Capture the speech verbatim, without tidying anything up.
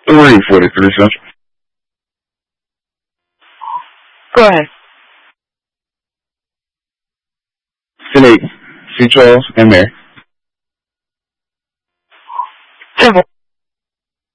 three forty-three Central. Go ahead. ten eight. C. Charles and Mary. Simple.